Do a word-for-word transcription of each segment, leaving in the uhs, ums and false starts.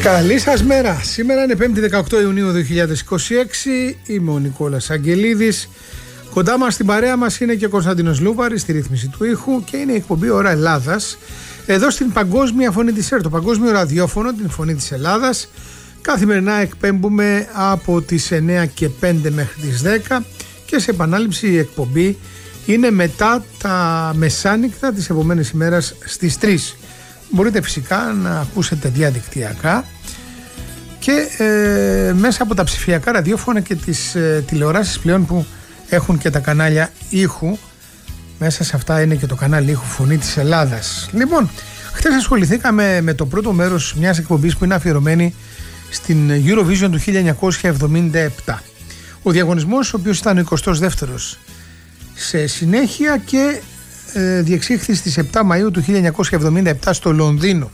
Καλή σας μέρα. Σήμερα είναι πέμπτη δεκαοκτώ Ιουνίου δύο χιλιάδες είκοσι έξι. Είμαι ο Νικόλας Αγγελίδης. Κοντά μας στην παρέα μας είναι και ο Κωνσταντίνος Λούβαρης στη ρύθμιση του ήχου και είναι η εκπομπή Ώρα Ελλάδας. Εδώ στην Παγκόσμια Φωνή της ΕΡΤ, το Παγκόσμιο Ραδιόφωνο, την Φωνή της Ελλάδας. Καθημερινά εκπέμπουμε από τις εννιά και πέντε μέχρι τις δέκα και σε επανάληψη η εκπομπή είναι μετά τα μεσάνυχτα της επόμενης ημέρας στις τρεις. Μπορείτε φυσικά να ακούσετε διαδικτυακά και ε, μέσα από τα ψηφιακά ραδιόφωνα και τις ε, τηλεοράσεις πλέον που έχουν και τα κανάλια ήχου. Μέσα σε αυτά είναι και το κανάλι ήχου Φωνή της Ελλάδας. Λοιπόν, χθες ασχοληθήκαμε με το πρώτο μέρος μιας εκπομπής που είναι αφιερωμένη στην Eurovision του χίλια εννιακόσια εβδομήντα επτά. Ο διαγωνισμός, ο οποίος ήταν ο εικοστός δεύτερος σε συνέχεια και ε, διεξήχθη στις επτά Μαΐου του χίλια εννιακόσια εβδομήντα επτά στο Λονδίνο.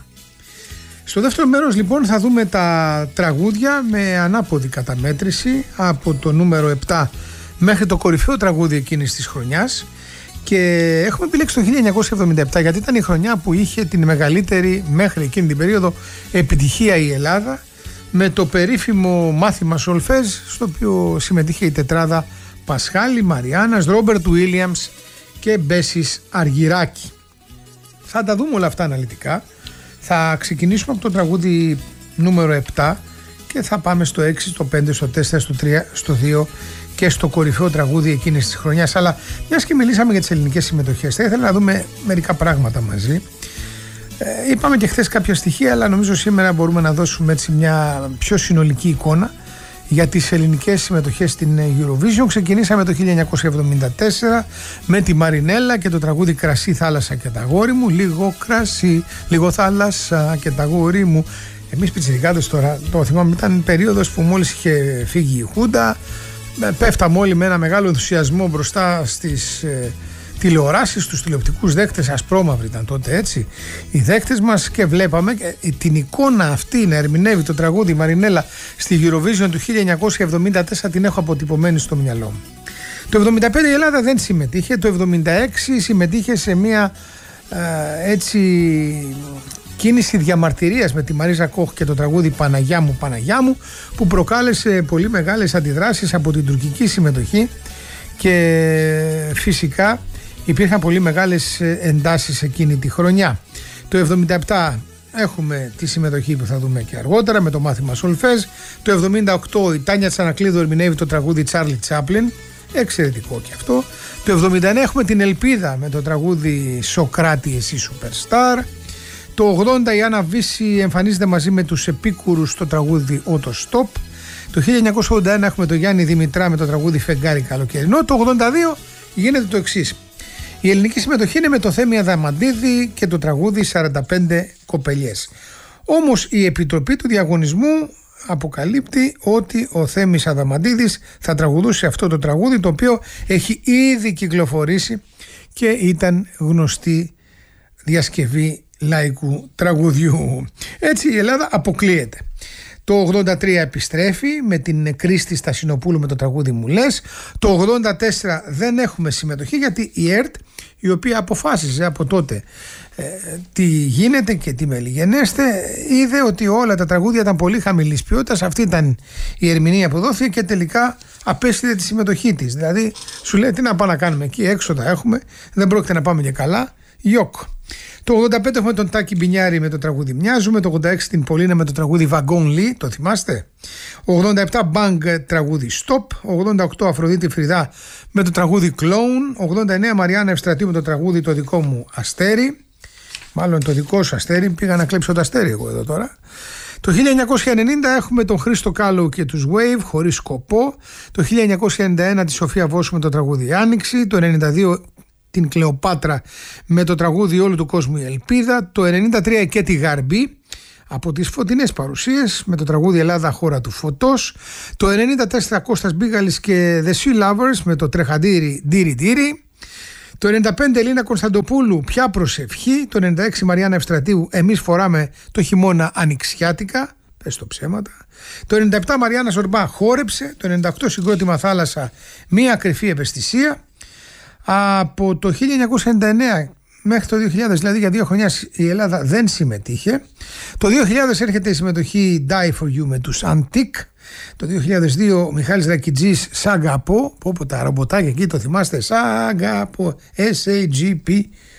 Στο δεύτερο μέρος λοιπόν θα δούμε τα τραγούδια με ανάποδη καταμέτρηση από το νούμερο επτά μέχρι το κορυφαίο τραγούδι εκείνης της χρονιάς. Και έχουμε επιλέξει το χίλια εννιακόσια εβδομήντα επτά γιατί ήταν η χρονιά που είχε την μεγαλύτερη μέχρι εκείνη την περίοδο επιτυχία η Ελλάδα, με το περίφημο μάθημα Σολφέζ, στο οποίο συμμετείχε η τετράδα Πασχάλη, Μαριάννας, Ρόμπερτ Ουίλιαμς και Μπέσης Αργυράκη. Θα τα δούμε όλα αυτά αναλυτικά. Θα ξεκινήσουμε από το τραγούδι νούμερο επτά και θα πάμε στο έξι, στο πέντε, στο τέσσερα, στο τρία, στο δύο και στο κορυφαίο τραγούδι εκείνης της χρονιάς. Αλλά μιας και μιλήσαμε για τις ελληνικές συμμετοχές, θα ήθελα να δούμε μερικά πράγματα μαζί. Ε, είπαμε και χθες κάποια στοιχεία, αλλά νομίζω σήμερα μπορούμε να δώσουμε έτσι μια πιο συνολική εικόνα για τις ελληνικές συμμετοχές στην Eurovision. Ξεκινήσαμε το χίλια εννιακόσια εβδομήντα τέσσερα με τη Μαρινέλα και το τραγούδι Κρασί, θάλασσα και τα γόρι μου. Λίγο κρασί, λίγο θάλασσα και τα γόρι μου. Εμείς πιτσιρικάδες τώρα, το θυμάμαι, ήταν περίοδος που μόλις είχε φύγει η Χούντα. Πέφταμε όλοι με ένα μεγάλο ενθουσιασμό μπροστά στις ε, τηλεοράσεις, τους τηλεοπτικούς δέκτες, ασπρόμαυροι ήταν τότε έτσι οι δέκτες μας, και βλέπαμε και την εικόνα αυτή να ερμηνεύει το τραγούδι Μαρινέλα στη Eurovision του χίλια εννιακόσια εβδομήντα τέσσερα, την έχω αποτυπωμένη στο μυαλό μου. Το εβδομήντα πέντε η Ελλάδα δεν συμμετείχε, το εβδομήντα έξι συμμετείχε σε μια ε, έτσι κίνηση διαμαρτυρίας με τη Μαρίζα Κόχ και το τραγούδι Παναγιά μου, Παναγιά μου, που προκάλεσε πολύ μεγάλες αντιδράσεις από την τουρκική συμμετοχή και φυσικά υπήρχαν πολύ μεγάλες εντάσεις εκείνη τη χρονιά. Το εβδομήντα επτά έχουμε τη συμμετοχή που θα δούμε και αργότερα με το μάθημα Σολφέζ. Το εβδομήντα οκτώ η Τάνια Τσανακλείδου ερμηνεύει το τραγούδι Τσάρλι Τσάπλιν, εξαιρετικό και αυτό. Το εβδομήντα εννέα έχουμε την Ελπίδα με το τραγούδι Σοκράτη εσύ Superstar. Το ογδόντα η Άννα Βύση εμφανίζεται μαζί με τους Επίκουρους στο τραγούδι Ότο Στοπ. Το χίλια εννιακόσια ογδόντα ένα έχουμε το Γιάννη Δημητρά με το τραγούδι Φεγγάρι Καλοκαιρινό. Το ογδόντα δύο γίνεται το εξής. Η ελληνική συμμετοχή είναι με το Θέμη Αδαμαντίδη και το τραγούδι σαράντα πέντε κοπελιές. Όμως η επιτροπή του διαγωνισμού αποκαλύπτει ότι ο Θέμης Αδαμαντίδης θα τραγουδούσε αυτό το τραγούδι, το οποίο έχει ήδη κυκλοφορήσει και ήταν γνωστή διασκευή λαϊκού τραγουδιού. Έτσι η Ελλάδα αποκλείεται. Το ογδόντα τρία επιστρέφει με την Κρίστη Στασινοπούλου με το τραγούδι Μου Λες. Το ογδόντα τέσσερα δεν έχουμε συμμετοχή γιατί η ΕΡΤ, η οποία αποφάσισε από τότε ε, τι γίνεται και τι μελιγενέστε, είδε ότι όλα τα τραγούδια ήταν πολύ χαμηλής ποιότητας. Αυτή ήταν η ερμηνεία που δόθηκε και τελικά απέστειλε τη συμμετοχή της. Δηλαδή σου λέει τι να πάμε να κάνουμε εκεί, έξοδα έχουμε, δεν πρόκειται να πάμε και καλά, γιοκ. Το ογδόντα πέντε έχουμε τον Τάκη Μπινιάρη με το τραγούδι Μοιάζουμε. Το ογδόντα έξι την Πολίνα με το τραγούδι Βαγκόν Λί, το θυμάστε. ογδόντα επτά Bang τραγούδι Stop. ογδόντα οκτώ Αφροδίτη Φρυδά με το τραγούδι Clown. ογδόντα εννέα Μαριάννα Ευστρατείου με το τραγούδι Το δικό μου αστέρι. Μάλλον το δικό σου αστέρι, πήγα να κλέψω το αστέρι εγώ εδώ τώρα. Το χίλια εννιακόσια ενενήντα έχουμε τον Χρήστο Κάλου και τους Wave χωρίς σκοπό. Το χίλια εννιακόσια ενενήντα ένα τη Σοφία Βόσου με το τραγούδι Άνοιξη. Το ενενήντα δύο την Κλεοπάτρα με το τραγούδι Όλου του κόσμου η ελπίδα. Το ενενήντα τρία και τη Γαρμπή από τις Φωτεινές Παρουσίες με το τραγούδι Ελλάδα χώρα του φωτός. Το ενενήντα τέσσερα Κώστας Μπίγαλης και The Sea Lovers με το τρεχαντήρι Ντύρι Ντύρι. Το ενενήντα πέντε Ελίνα Κωνσταντοπούλου Πια προσευχή. Το ενενήντα έξι Μαριάννα Ευστρατείου Εμείς φοράμε το χειμώνα ανοιξιάτικα. Πες το ψέματα. Το ενενήντα επτά Μαριάννα Ζορμπά Χόρεψε. Το ενενήντα οκτώ Συγκρότημα Θάλασσα Μία κρυφή ευαισθησία. Από το χίλια εννιακόσια ενενήντα εννέα μέχρι το δύο χιλιάδες, δηλαδή για δύο χρόνια η Ελλάδα δεν συμμετείχε. Το δύο χιλιάδες έρχεται η συμμετοχή Die For You με τους Antic. Το δύο χιλιάδες δύο ο Μιχάλης Ρακιτζής Σ' αγαπώ, πω πω τα ρομποτάκια εκεί το θυμάστε, Σ' αγαπώ, S A G P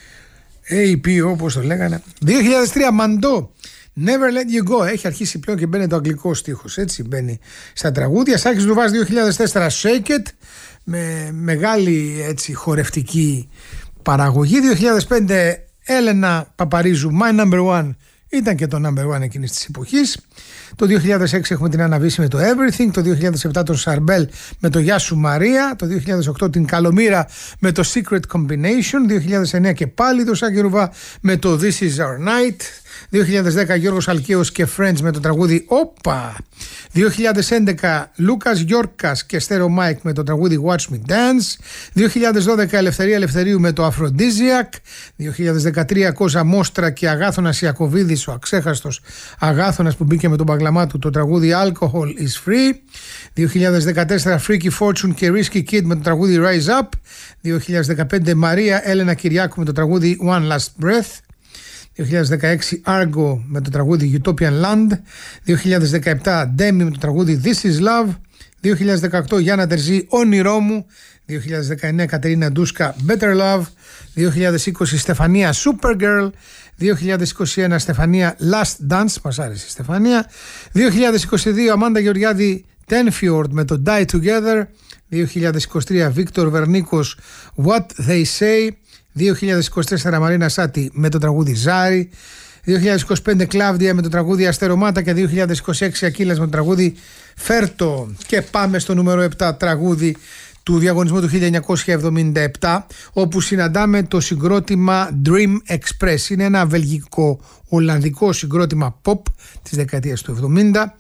A P όπως το λέγανε. δύο χιλιάδες τρία Μαντό, Never Let You Go, έχει αρχίσει πλέον και μπαίνει το αγγλικό στίχος, έτσι μπαίνει στα τραγούδια. Σάκης Λουβάς δύο χιλιάδες τέσσερα Shake It, με μεγάλη έτσι χορευτική παραγωγή. Δύο χιλιάδες πέντε Έλενα Παπαρίζου My Number One, ήταν και το number one εκείνης της εποχής. Το δύο χιλιάδες έξι έχουμε την Αναβίση με το Everything. Το δύο χιλιάδες επτά τον Σαρμπέλ με το Γεια σου Μαρία. Το δύο χιλιάδες οκτώ την Καλομήρα με το Secret Combination. δύο χιλιάδες εννέα και πάλι το Σάκη Ρουβά με το This Is Our Night. δύο χιλιάδες δέκα Γιώργος Αλκαίος και Friends με το τραγούδι Όπα. δύο χιλιάδες έντεκα Λούκας Γιόρκας και Στέρο Μάικ με το τραγούδι Watch Me Dance. δύο χιλιάδες δώδεκα Ελευθερία Ελευθερίου με το Aphrodisiac. δύο χιλιάδες δεκατρία Κόζα Μόστρα και Αγάθωνας Ιακωβίδης, ο αξέχαστος Αγάθωνας που μπήκε με τον παγλαμά του, το τραγούδι Alcohol Is Free. δύο χιλιάδες δεκατέσσερα Freaky Fortune και Risky Kid με το τραγούδι Rise Up. δύο χιλιάδες δεκαπέντε Μαρία Έλενα Κυριάκου με το τραγούδι One Last Breath. δύο χιλιάδες δεκαέξι Argo με το τραγούδι Utopian Land. δύο χιλιάδες δεκαεπτά Demi με το τραγούδι This Is Love. δύο χιλιάδες δεκαοκτώ Γιάννα Τερζή Όνειρό μου. δύο χιλιάδες δεκαεννέα Κατερίνα Ντούσκα Better Love. δύο χιλιάδες είκοσι Στεφανία Supergirl. δύο χιλιάδες είκοσι ένα Στεφανία Last Dance, μας άρεσε η Στεφανία. δύο χιλιάδες είκοσι δύο Αμάντα Γεωργιάδη Tenfjord με το Die Together. δύο χιλιάδες είκοσι τρία Βίκτορ Βερνίκος What They Say. δύο χιλιάδες είκοσι τέσσερα Μαρίνα Σάτι με το τραγούδι Ζάρι. δύο χιλιάδες είκοσι πέντε Κλάβδια με το τραγούδι Αστερομάτα και δύο χιλιάδες είκοσι έξι Ακύλας με το τραγούδι Φέρτο. Και πάμε στο νούμερο επτά τραγούδι του διαγωνισμού του χίλια εννιακόσια εβδομήντα επτά, όπου συναντάμε το συγκρότημα Dream Express. Είναι ένα βελγικό-ολλανδικό συγκρότημα pop της δεκαετίας του εβδομήντα.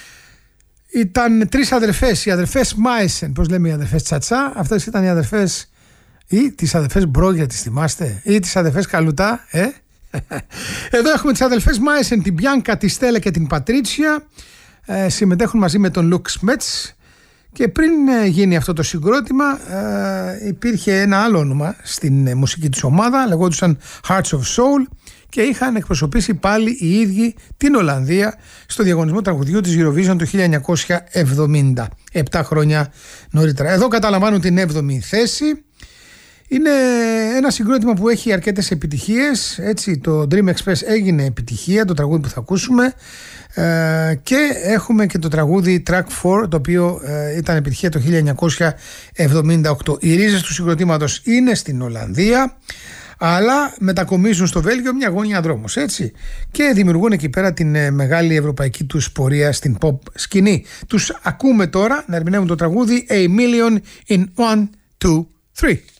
Ήταν τρεις αδερφές, οι αδερφές Μάισεν, πώς λέμε οι αδερφές Τσατσά, αυτές ήταν οι αδερφές ή τις αδερφές Μπρόγια, τις θυμάστε, ή τις αδερφές Καλουτά, ε? Εδώ έχουμε τις αδερφές Μάισεν, την Μπιάνκα, τη Στέλλα και την Πατρίτσια. Ε, συμμετέχουν μαζί με τον Λουκ Σμέτς. Και πριν γίνει αυτό το συγκρότημα ε, υπήρχε ένα άλλο όνομα στην μουσική της ομάδα, λεγόντουσαν Hearts of Soul, και είχαν εκπροσωπήσει πάλι οι ίδιοι την Ολλανδία στο διαγωνισμό τραγουδιού της Eurovision του χίλια εννιακόσια εβδομήντα, επτά χρόνια νωρίτερα. Εδώ καταλαμβάνουν την έβδομη θέση. Είναι ένα συγκρότημα που έχει αρκετές επιτυχίες, έτσι, το Dream Express έγινε επιτυχία, το τραγούδι που θα ακούσουμε, ε, και έχουμε και το τραγούδι Track φορ, το οποίο ε, ήταν επιτυχία το χίλια εννιακόσια εβδομήντα οκτώ. Οι ρίζες του συγκροτήματος είναι στην Ολλανδία, αλλά μετακομίζουν στο Βέλγιο μια γωνιά δρόμος, έτσι, και δημιουργούν εκεί πέρα την ε, μεγάλη ευρωπαϊκή τους πορεία στην pop σκηνή. Τους ακούμε τώρα να ερμηνεύουν το τραγούδι A Million in One, Two, Three.